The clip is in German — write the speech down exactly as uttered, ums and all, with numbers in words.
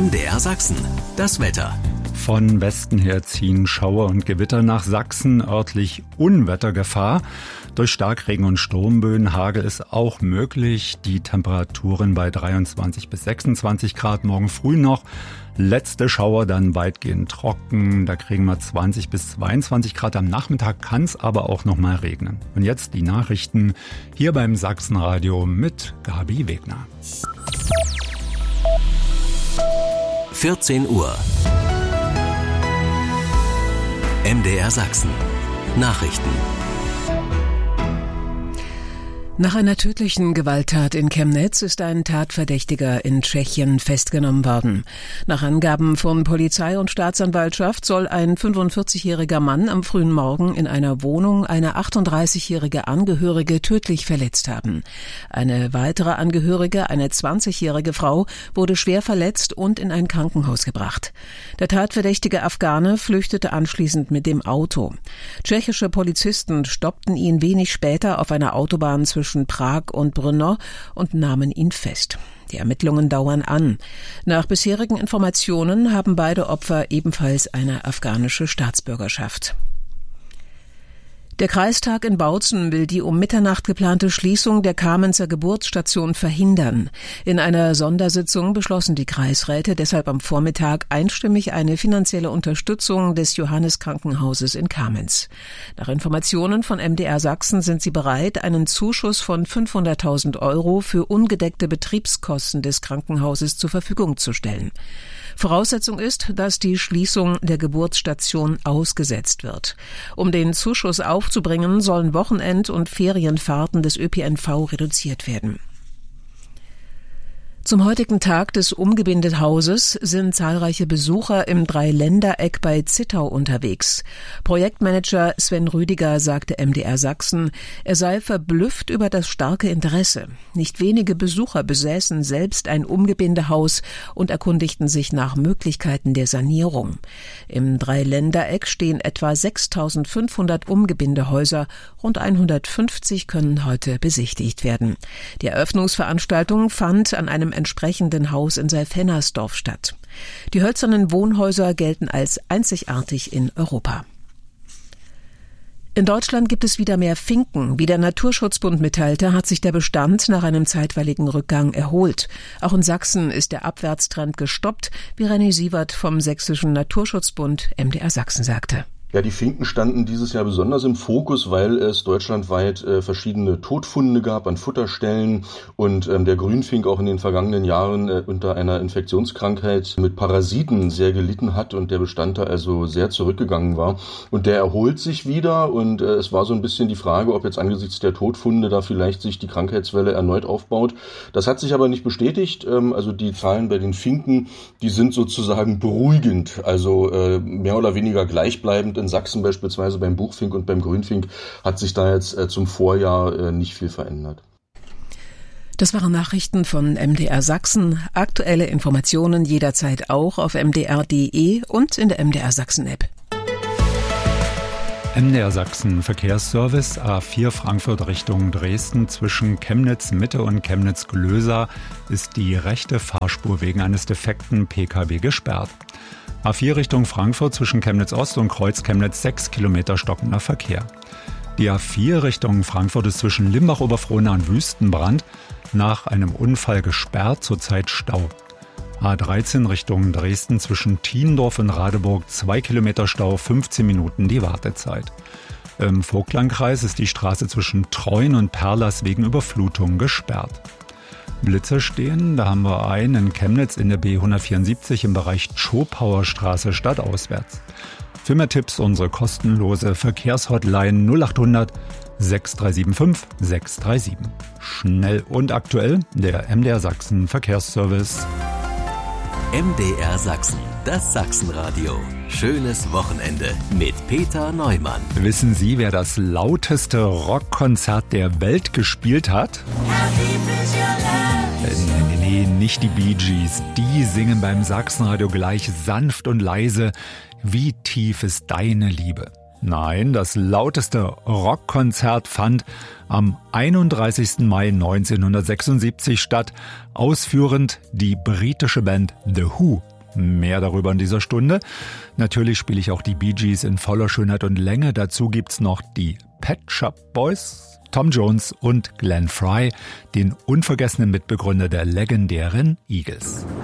M D R Sachsen, das Wetter. Von Westen her ziehen Schauer und Gewitter nach Sachsen, örtlich Unwettergefahr. Durch Starkregen und Sturmböen, Hagel ist auch möglich. Die Temperaturen bei dreiundzwanzig bis sechsundzwanzig Grad, morgen früh noch. Letzte Schauer dann weitgehend trocken, da kriegen wir zwanzig bis zweiundzwanzig Grad. Am Nachmittag kann es aber auch noch mal regnen. Und jetzt die Nachrichten hier beim Sachsenradio mit Gabi Wegner. vierzehn Uhr. M D R Sachsen. Nachrichten. Nach einer tödlichen Gewalttat in Chemnitz ist ein Tatverdächtiger in Tschechien festgenommen worden. Nach Angaben von Polizei und Staatsanwaltschaft soll ein fünfundvierzigjähriger Mann am frühen Morgen in einer Wohnung eine achtunddreißigjährige Angehörige tödlich verletzt haben. Eine weitere Angehörige, eine zwanzigjährige Frau, wurde schwer verletzt und in ein Krankenhaus gebracht. Der tatverdächtige Afghane flüchtete anschließend mit dem Auto. Tschechische Polizisten stoppten ihn wenig später auf einer Autobahn zwischen zwischen Prag und Brno und nahmen ihn fest. Die Ermittlungen dauern an. Nach bisherigen Informationen haben beide Opfer ebenfalls eine afghanische Staatsbürgerschaft. Der Kreistag in Bautzen will die um Mitternacht geplante Schließung der Kamenzer Geburtsstation verhindern. In einer Sondersitzung beschlossen die Kreisräte deshalb am Vormittag einstimmig eine finanzielle Unterstützung des Johannes-Krankenhauses in Kamenz. Nach Informationen von M D R Sachsen sind sie bereit, einen Zuschuss von fünfhunderttausend Euro für ungedeckte Betriebskosten des Krankenhauses zur Verfügung zu stellen. Voraussetzung ist, dass die Schließung der Geburtsstation ausgesetzt wird. Um den Zuschuss aufzubringen, sollen Wochenend- und Ferienfahrten des Ö P N V reduziert werden. Zum heutigen Tag des Umgebindehauses sind zahlreiche Besucher im Dreiländereck bei Zittau unterwegs. Projektmanager Sven Rüdiger sagte M D R Sachsen, er sei verblüfft über das starke Interesse. Nicht wenige Besucher besäßen selbst ein Umgebindehaus und erkundigten sich nach Möglichkeiten der Sanierung. Im Dreiländereck stehen etwa sechstausendfünfhundert Umgebindehäuser, rund hundertfünfzig können heute besichtigt werden. Die Eröffnungsveranstaltung fand an einem entsprechenden Haus in Seilfennersdorf statt. Die hölzernen Wohnhäuser gelten als einzigartig in Europa. In Deutschland gibt es wieder mehr Finken. Wie der Naturschutzbund mitteilte, hat sich der Bestand nach einem zeitweiligen Rückgang erholt. Auch in Sachsen ist der Abwärtstrend gestoppt, wie René Sievert vom Sächsischen Naturschutzbund M D R Sachsen sagte. Ja, die Finken standen dieses Jahr besonders im Fokus, weil es deutschlandweit äh, verschiedene Todfunde gab an Futterstellen und ähm, der Grünfink auch in den vergangenen Jahren äh, unter einer Infektionskrankheit mit Parasiten sehr gelitten hat und der Bestand da also sehr zurückgegangen war. Und der erholt sich wieder und äh, es war so ein bisschen die Frage, ob jetzt angesichts der Todfunde da vielleicht sich die Krankheitswelle erneut aufbaut. Das hat sich aber nicht bestätigt. Ähm, also die Zahlen bei den Finken, die sind sozusagen beruhigend, also äh, mehr oder weniger gleichbleibend. In Sachsen beispielsweise beim Buchfink und beim Grünfink hat sich da jetzt äh, zum Vorjahr äh, nicht viel verändert. Das waren Nachrichten von M D R Sachsen. Aktuelle Informationen jederzeit auch auf m d r punkt d e und in der M D R Sachsen App. M D R Sachsen Verkehrsservice A vier Frankfurt Richtung Dresden zwischen Chemnitz Mitte und Chemnitz Glösa ist die rechte Fahrspur wegen eines defekten P K W gesperrt. A vier Richtung Frankfurt zwischen Chemnitz Ost und Kreuz Chemnitz sechs Kilometer stockender Verkehr. Die A vier Richtung Frankfurt ist zwischen Limbach-Oberfrohna und Wüstenbrand nach einem Unfall gesperrt, zurzeit Stau. A dreizehn Richtung Dresden zwischen Thiendorf und Radeburg zwei Kilometer Stau, fünfzehn Minuten die Wartezeit. Im Vogtlandkreis ist die Straße zwischen Treuen und Perlers wegen Überflutung gesperrt. Blitzer stehen, da haben wir einen in Chemnitz in der B hundertvierundsiebzig im Bereich Tschopauer Straße stadtauswärts. Für mehr Tipps unsere kostenlose Verkehrshotline null achthundert sechs drei sieben fünf sechs drei sieben. Schnell und aktuell der M D R Sachsen Verkehrsservice. M D R Sachsen, das Sachsenradio. Schönes Wochenende mit Peter Neumann. Wissen Sie, wer das lauteste Rockkonzert der Welt gespielt hat? Äh, nee, nee, nicht die Bee Gees. Die singen beim Sachsenradio gleich sanft und leise. Wie tief ist deine Liebe? Nein, das lauteste Rockkonzert fand am einunddreißigsten Mai neunzehnhundertsechsundsiebzig statt. Ausführend die britische Band The Who. Mehr darüber in dieser Stunde. Natürlich spiele ich auch die Bee Gees in voller Schönheit und Länge. Dazu gibt's noch die Pet Shop Boys, Tom Jones und Glenn Frey, den unvergessenen Mitbegründer der legendären Eagles.